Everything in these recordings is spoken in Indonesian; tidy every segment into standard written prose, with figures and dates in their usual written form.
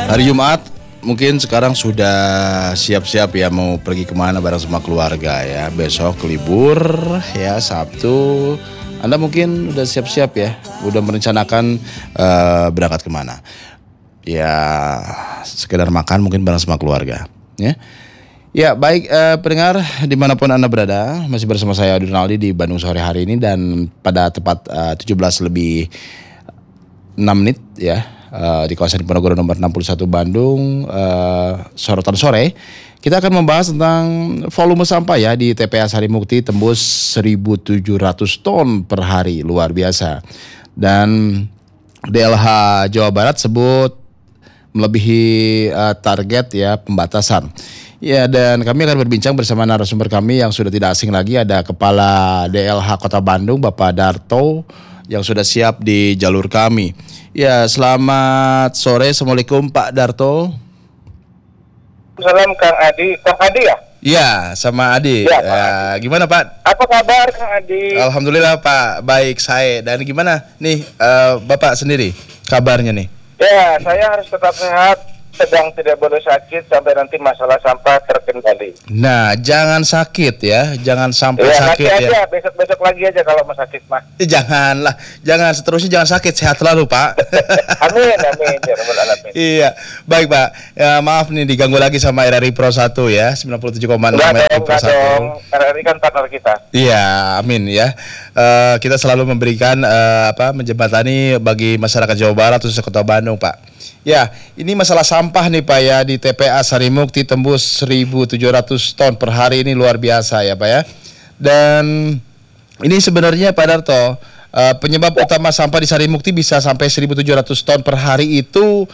Hari Jumat mungkin sekarang sudah siap-siap ya mau pergi kemana bareng sama keluarga ya. Besok libur ya, Sabtu. Anda mungkin udah siap-siap ya, udah merencanakan berangkat kemana. Ya sekedar makan mungkin bareng sama keluarga ya. Ya baik, pendengar dimanapun Anda berada, masih bersama saya Adi Rinaldi di Bandung sore hari ini. Dan pada tepat 17 lebih 6 menit ya, di kawasan Diponegoro nomor 61 Bandung, sorotan sore kita akan membahas tentang volume sampah ya di TPA Sarimukti tembus 1.700 ton per hari, luar biasa. Dan DLH Jawa Barat sebut melebihi target ya pembatasan. Ya, dan kami akan berbincang bersama narasumber kami yang sudah tidak asing lagi. Ada Kepala DLH Kota Bandung Bapak Darto yang sudah siap di jalur kami. Ya, selamat sore. Assalamualaikum Pak Darto. Salam Kang Adi. Kang Adi ya? Iya, sama Adi. Ya, gimana Pak? Apa kabar Kang Adi? Alhamdulillah Pak, baik saya. Dan gimana nih Bapak sendiri kabarnya nih? Ya, saya harus tetap sehat, sedang tidak boleh sakit sampai nanti masalah sampah terkendali. Nah, jangan sakit ya, jangan sampai Ya, sakit nanti ya. aja, besok-besok lagi aja kalau mau sakit mah. Janganlah, jangan seterusnya, jangan sakit, sehat selalu Pak. Amin, ya Rabbal Alamin. Iya, baik Pak. Ya, maaf nih diganggu lagi sama RRI Pro 1 ya, 97,6 RRI Pro 1. Dong. RRI kan partner kita. Iya, amin ya. Kita selalu memberikan menjembatani bagi masyarakat Jawa Barat khususnya Kota Bandung Pak. Ya, ini masalah sampah nih Pak ya, di TPA Sarimukti tembus 1.700 ton per hari, ini luar biasa ya Pak ya. Dan ini sebenarnya Pak Darto, penyebab utama sampah di Sarimukti bisa sampai 1.700 ton per hari itu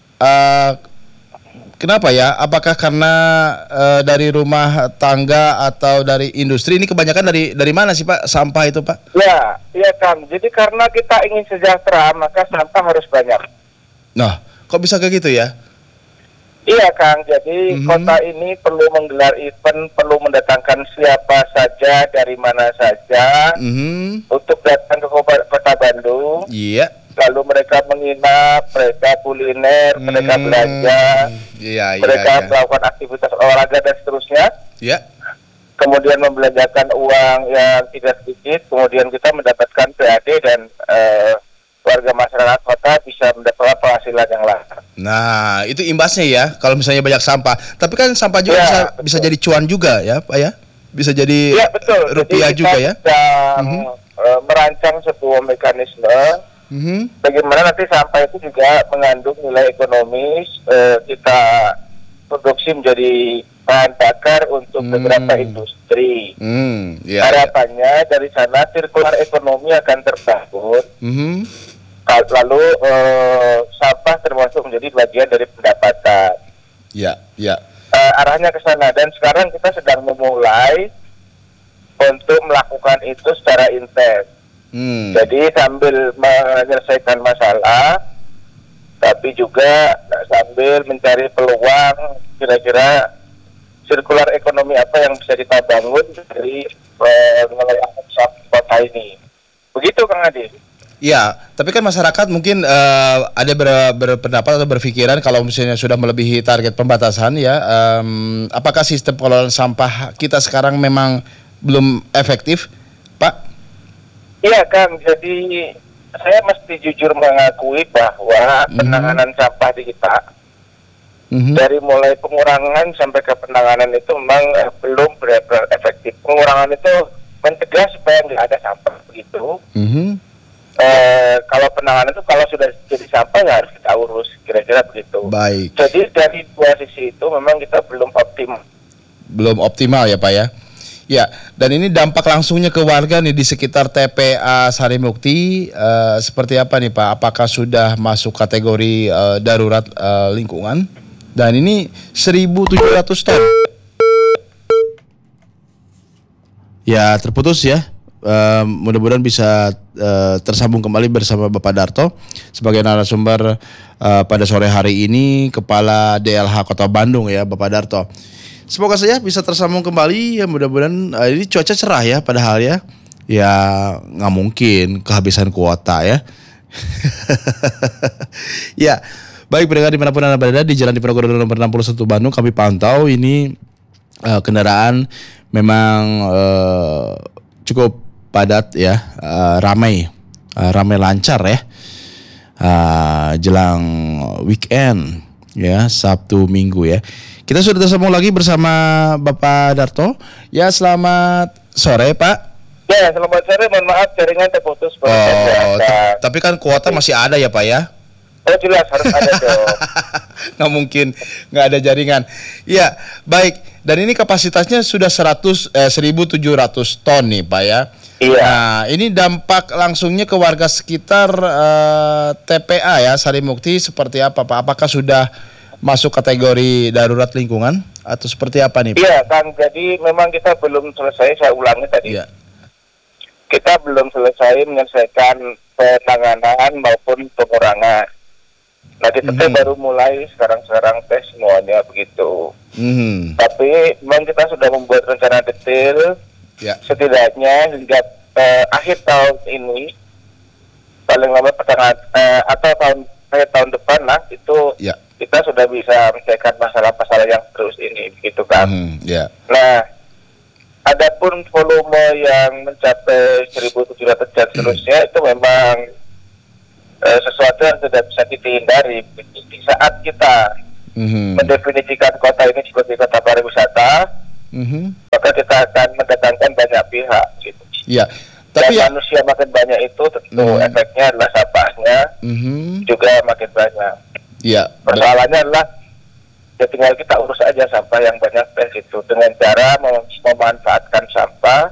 kenapa ya? Apakah karena dari rumah tangga atau dari industri? Ini kebanyakan dari mana sih Pak sampah itu Pak? Ya, iya Kang. Jadi karena kita ingin sejahtera, maka sampah harus banyak. Nah, kok bisa kayak gitu ya? Iya Kang, jadi kota ini perlu menggelar event, perlu mendatangkan siapa saja, dari mana saja, untuk datang ke kota Bandung. Iya. Lalu mereka menginap, mereka kuliner, mereka belanja, mereka melakukan aktivitas olahraga dan seterusnya. Iya. Kemudian membelanjakan uang yang tidak sedikit, kemudian kita mendapatkan PAD dan warga masyarakat kota bisa mendapatkan penghasilan yang layak. Nah, itu imbasnya ya kalau misalnya banyak sampah. Tapi kan sampah juga bisa jadi cuan juga ya, Pak ya? Bisa jadi rupiah jadi juga ya. Sedang merancang sebuah mekanisme bagaimana nanti sampah itu juga mengandung nilai ekonomis, kita produksi menjadi bahan bakar untuk beberapa industri. Harapannya dari sana sirkular ekonomi akan terbangun. Lalu sampah termasuk menjadi bagian dari pendapatan. Arahnya ke sana, dan sekarang kita sedang memulai untuk melakukan itu secara intens. Jadi sambil menyelesaikan masalah, tapi juga sambil mencari peluang kira-kira sirkular ekonomi apa yang bisa kita bangun dari pengelolaan sampah kota ini. Begitu Kang Adi. Ya, tapi kan masyarakat mungkin ada berpendapat atau berpikiran kalau misalnya sudah melebihi target pembatasan ya, apakah sistem pengelolaan sampah kita sekarang memang belum efektif, Pak? Iya Kang, jadi saya mesti jujur mengakui bahwa penanganan sampah di kita dari mulai pengurangan sampai ke penanganan itu memang belum benar-benar efektif. Pengurangan itu mencegah supaya nggak ada sampah begitu. Kalau penanganan itu kalau sudah jadi sampah ya harus kita urus, kira-kira begitu. Baik. Jadi dari dua sisi itu memang kita belum optimal. Belum optimal ya Pak ya. Ya, dan ini dampak langsungnya ke warga nih di sekitar TPA Sarimukti seperti apa nih Pak? Apakah sudah masuk kategori darurat lingkungan? Dan ini 1.700 ton. Ya, terputus ya. Mudah-mudahan bisa tersambung kembali bersama Bapak Darto sebagai narasumber pada sore hari ini, Kepala DLH Kota Bandung ya Bapak Darto. Semoga saja bisa tersambung kembali ya, mudah-mudahan. Ini cuaca cerah ya padahal ya. Ya nggak mungkin kehabisan kuota ya. Ya Baik, pendengar dimanapun Anda berada di Jalan Diponegoro nomor 61 Bandung, kami pantau ini kendaraan memang cukup padat ya, ramai lancar ya, jelang weekend ya, Sabtu Minggu ya. Kita sudah tersambung lagi bersama Bapak Darto. Ya, selamat sore Pak. Ya, selamat sore. Mohon maaf jaringan terputus. Tapi kan kuota masih ada ya Pak ya? Oh jelas harus ada dong. Nggak mungkin nggak ada jaringan. Ya, baik. Dan ini kapasitasnya sudah 1.700 ton nih Pak ya. Iya. Nah, ini dampak langsungnya ke warga sekitar TPA ya, Sarimukti seperti apa Pak? Apakah sudah masuk kategori darurat lingkungan atau seperti apa nih Pak? Iya Kang, jadi memang kita belum selesai, saya ulangi tadi. Iya. Kita belum selesai menyelesaikan penanganan maupun pengurangan. Nah kita baru mulai sekarang tes semuanya begitu. Tapi memang kita sudah membuat rencana detail. Ya. Setidaknya hingga akhir tahun ini, paling lama pertengahan atau tahun depan lah itu ya. Kita sudah bisa menyelesaikan masalah-masalah yang terus ini, begitu kan? Ya. Nah, adapun volume yang mencapai 1.700 dan seterusnya itu memang sesuatu yang tidak bisa dihindari. Di saat kita mendefinisikan kota ini sebagai kota pariwisata, maka kita akan mendatangkan banyak pihak gitu. Iya. Tapi manusia makin banyak itu tentu efeknya adalah sampahnya juga makin banyak. Iya. Persoalannya adalah ya tinggal kita urus aja sampah yang banyak itu dengan cara memanfaatkan sampah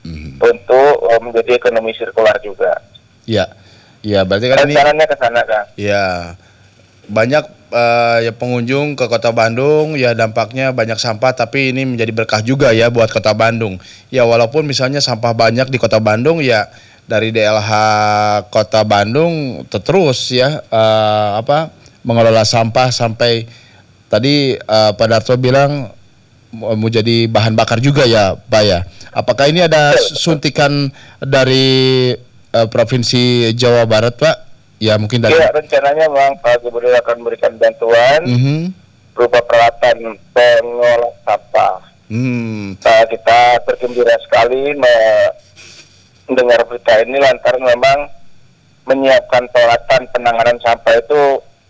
untuk menjadi ekonomi sirkular juga. Iya. Ya, berarti kan rencananya ke sana kan. Ya, banyak ya pengunjung ke Kota Bandung, ya dampaknya banyak sampah, tapi ini menjadi berkah juga ya buat Kota Bandung. Ya walaupun misalnya sampah banyak di Kota Bandung, ya dari DLH Kota Bandung terus ya mengelola sampah sampai tadi Pak Darto bilang mau jadi bahan bakar juga ya Pak ya. Apakah ini ada suntikan dari Provinsi Jawa Barat Pak? Ya mungkin dari. Ya rencananya memang Pak Gubernur akan memberikan bantuan berupa peralatan pengolah sampah. Kita bergembira sekali mendengar berita ini lantaran memang menyiapkan peralatan penanganan sampah itu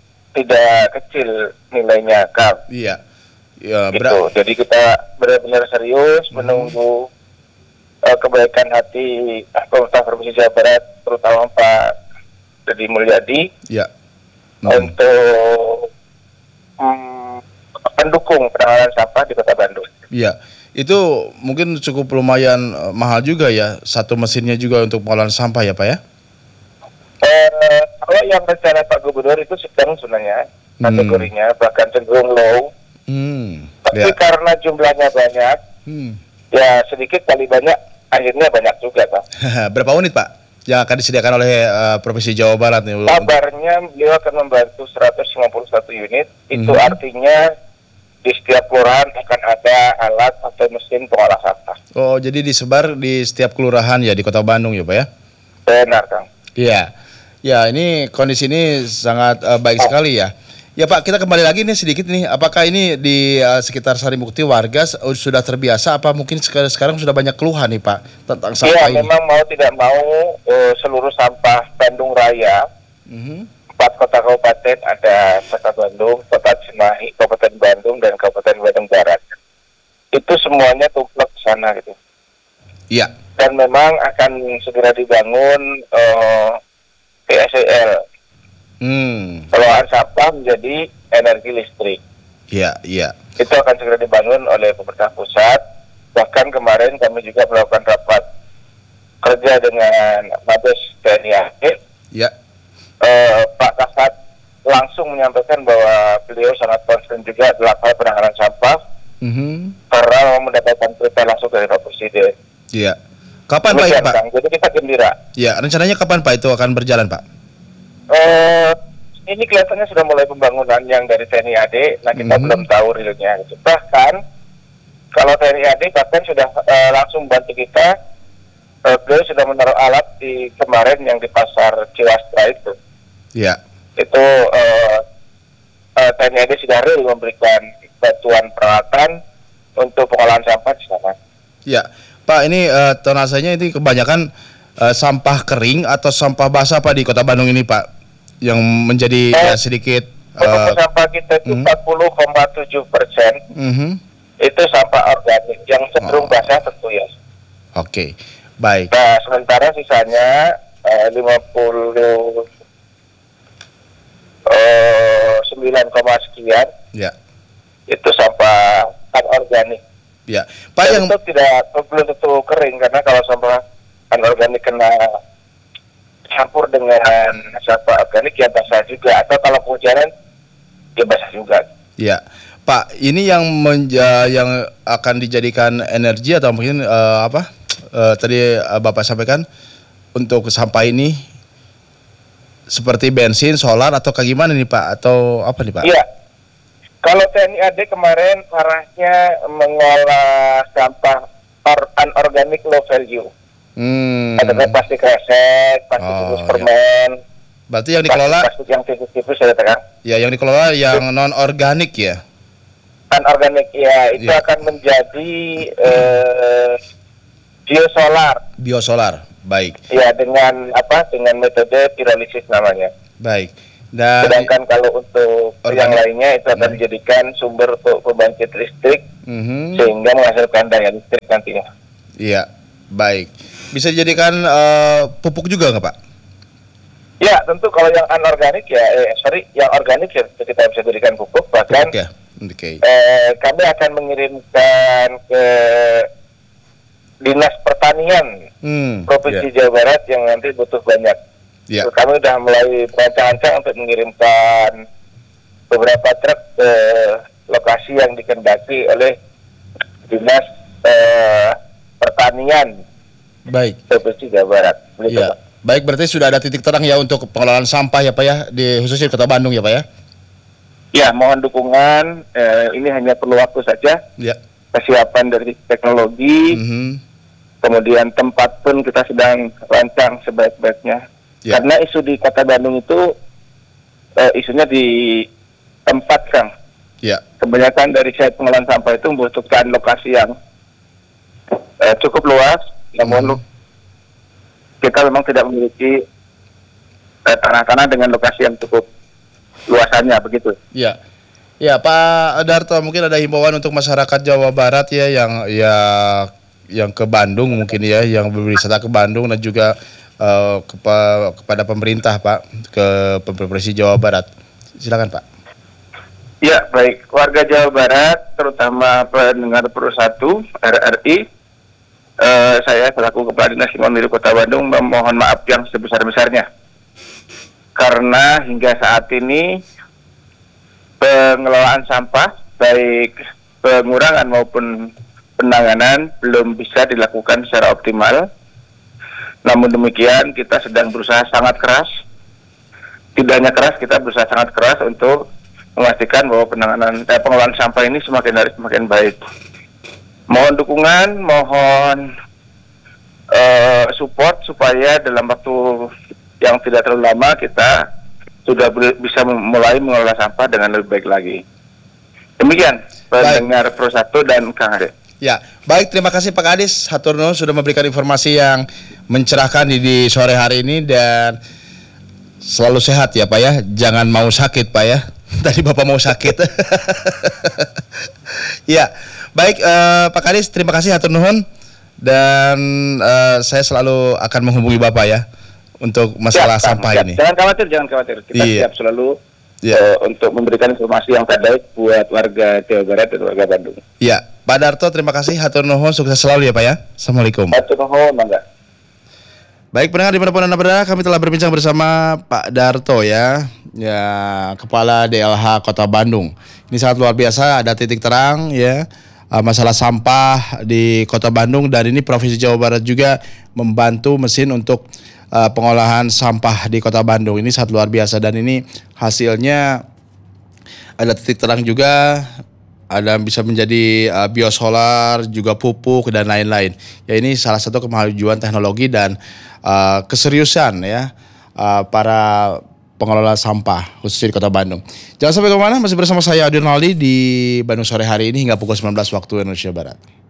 tidak kecil nilainya Kang. Iya. Ya, gitu. Jadi kita benar-benar serius menunggu kebaikan hati pemerintah Provinsi Jawa Barat, terutama Pak Deddy Mulyadi, untuk mendukung penanganan sampah di Kota Bandung. Iya, itu mungkin cukup lumayan mahal juga ya, satu mesinnya juga untuk pengolahan sampah ya Pak ya? Kalau yang rencana Pak Gubernur itu sedang sebenarnya kategorinya, bahkan cenderung low. Tapi karena jumlahnya banyak, ya sedikit kali banyak, akhirnya banyak juga Pak. Berapa unit Pak yang akan disediakan oleh Provinsi Jawa Barat nih? Kabarnya beliau akan membantu 151 unit. Itu artinya di setiap kelurahan akan ada alat atau mesin pengolah sampah. Oh, jadi disebar di setiap kelurahan ya di Kota Bandung ya Pak ya? Benar Kang. Iya. Ya, ini kondisi ini sangat baik sekali ya. Ya Pak, kita kembali lagi nih sedikit nih. Apakah ini di sekitar Sarimukti warga sudah terbiasa? Apa mungkin sekarang sudah banyak keluhan nih Pak tentang sampah ini? Iya, memang mau tidak mau seluruh sampah Bandung Raya, 4 kota kabupaten, ada Kota Bandung, Kota Cimahi, Kabupaten Bandung, dan Kabupaten Bandung Barat. Itu semuanya tumplek ke sana gitu. Iya. Dan memang akan segera dibangun PSEL. Pengelolaan sampah menjadi energi listrik. Iya, iya. Itu akan segera dibangun oleh pemerintah pusat. Bahkan kemarin kami juga melakukan rapat kerja dengan Mabes TNI AD. Iya. Pak Kasat langsung menyampaikan bahwa beliau sangat concern juga dalam hal penanganan sampah, karena mendapatkan perintah langsung dari Pak Presiden. Iya. Kapan Pak itu Pak? Jadi kita gembira. Iya, rencananya kapan Pak itu akan berjalan Pak? Ini kelihatannya sudah mulai pembangunan yang dari TNI AD. Nah kita belum tahu realnya. Bahkan kalau TNI AD bahkan sudah langsung bantu kita. Beliau sudah menaruh alat di kemarin yang di pasar Ciwastra itu. Iya. Itu sudah real memberikan bantuan peralatan untuk pengolahan sampah di sana. Ya, Pak, ini tonasenya ini kebanyakan sampah kering atau sampah basah Pak di Kota Bandung ini Pak, yang menjadi sedikit. Volume sampah kita itu 40,7%. Itu sampah organik yang cenderung basah tentu ya. Oke, baik. Nah, sementara sisanya 59, sekian. Ya. Itu sampah anorganik. Ya, Pak, yang itu belum tentu kering, karena kalau sampah anorganik kena campur dengan sampah organik ya basah juga, atau kalau hujanan ya basah juga. Ya, Pak, ini yang akan dijadikan energi atau mungkin tadi Bapak sampaikan untuk sampah ini seperti bensin, solar atau kayak gimana nih Pak, atau apa nih Pak? Iya, kalau TNI AD kemarin arahnya mengolah sampah anorganik low value. Ada plastik kresek, plastik bungkus permen. Berarti yang dikelola plastik yang tipis-tipis ya Kang? Ya, yang dikelola yang non organik ya. Anorganik ya, itu akan menjadi biosolar. Baik. Ya, dengan metode pirolisis namanya. Baik. Dan sedangkan kalau untuk yang lainnya itu akan dijadikan sumber pembangkit listrik sehingga menghasilkan daya listrik nantinya. Iya, baik. Bisa dijadikan pupuk juga nggak Pak? Ya, tentu kalau yang anorganik yang organik ya kita bisa jadikan pupuk, bahkan pupuk, ya? Okay. Kami akan mengirimkan ke Dinas Pertanian Provinsi Jawa Barat yang nanti butuh banyak. Kami sudah mulai berancang-ancang untuk mengirimkan beberapa truk ke lokasi yang dikendaki oleh Dinas Pertanian Provinsi Jawa Barat. Begitu, Pak. Baik, berarti sudah ada titik terang ya untuk pengelolaan sampah ya Pak ya, khususnya di Kota Bandung ya Pak ya? Ya, mohon dukungan. Ini hanya perlu waktu saja. Ya. Kesiapan dari teknologi, kemudian tempat pun kita sedang rancang sebaik-baiknya. Ya. Karena isu di Kota Bandung itu isunya di tempat, Kang. Ya. Kebanyakan dari site pengolahan sampah itu membutuhkan lokasi yang cukup luas, namun kita memang tidak memiliki tanah-tanah dengan lokasi yang cukup luasannya, begitu. Ya. Ya, Pak Darto, mungkin ada himbauan untuk masyarakat Jawa Barat ya yang ke Bandung mungkin ya, yang berwisata ke Bandung, dan juga kepada pemerintah Pak, ke Provinsi Jawa Barat. Silakan Pak. Ya, baik. Warga Jawa Barat, terutama pendengar Pro 1 RRI, saya selaku Kepala Dinas Lingkungan Hidup Kota Bandung memohon maaf yang sebesar-besarnya. Karena hingga saat ini pengelolaan sampah, baik pengurangan maupun penanganan, belum bisa dilakukan secara optimal. Namun demikian, kita sedang berusaha sangat keras. Tidak hanya keras, kita berusaha sangat keras untuk memastikan bahwa pengelolaan sampah ini semakin hari semakin baik. Mohon dukungan, mohon support supaya dalam waktu yang tidak terlalu lama kita sudah bisa mulai mengelola sampah dengan lebih baik lagi. Demikian pendengar Pro 1 dan Kang Ade. Ya, baik, terima kasih Pak Kadis hatur nuhun sudah memberikan informasi yang mencerahkan di sore hari ini, dan selalu sehat ya Pak ya. Jangan mau sakit Pak ya. Tadi Bapak mau sakit. Ya, baik Pak Kadis, terima kasih hatur nuhun, dan saya selalu akan menghubungi Bapak ya untuk masalah sampah ini. Jangan khawatir. Kita siap selalu untuk memberikan informasi yang terbaik buat warga Jawa Barat dan warga Bandung. Iya, Pak Darto, terima kasih, hatur nuhun, sukses selalu ya Pak ya. Assalamualaikum. Hatur nuhun, Bangga. Baik, pendengar dimanapun Anda berada, kami telah berbincang bersama Pak Darto ya, Kepala DLH Kota Bandung. Ini sangat luar biasa, ada titik terang ya, masalah sampah di Kota Bandung, dan ini Provinsi Jawa Barat juga membantu mesin untuk pengolahan sampah di Kota Bandung. Ini sangat luar biasa, dan ini hasilnya ada titik terang juga, ada bisa menjadi biosolar, juga pupuk dan lain-lain. Ya, ini salah satu kemajuan teknologi dan keseriusan ya para pengelola sampah khususnya di Kota Bandung. Jangan sampai kemana, masih bersama saya Adi Ronaldi di Bandung sore hari ini hingga pukul 19 waktu Indonesia Barat.